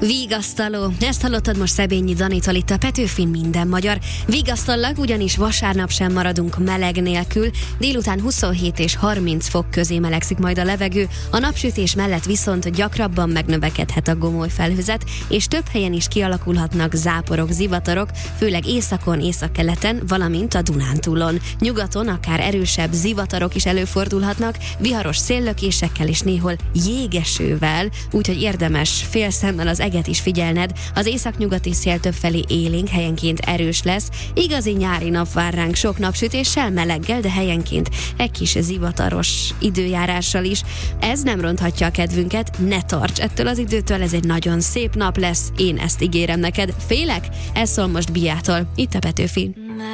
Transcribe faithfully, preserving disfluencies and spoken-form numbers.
Vigasztaló. Ezt hallottad most Szebényi Danitól itt a Petőfin Minden Magyar. Vigasztallag, ugyanis vasárnap sem maradunk meleg nélkül. Délután huszonhét és harminc fok közé melegszik majd a levegő. A napsütés mellett viszont gyakrabban megnövekedhet a gomoly felhőzet, és több helyen is kialakulhatnak záporok, zivatarok, főleg északon, északkeleten, valamint a Dunántúlon. Nyugaton akár erősebb zivatarok is előfordulhatnak, viharos széllökésekkel és néhol jégesővel, úgyhogy érdemes félszemmel az eget is figyelned. Az északnyugati szél többfelé élénk, helyenként erős lesz. Igazi nyári nap vár ránk, sok napsütéssel, meleggel, de helyenként egy kis zivataros időjárással is. Ez nem ronthatja a kedvünket, ne tarts ettől az időtől, ez egy nagyon szép nap lesz, én ezt ígérem neked. Félek? Ez szól most Biától, itt a Petőfin.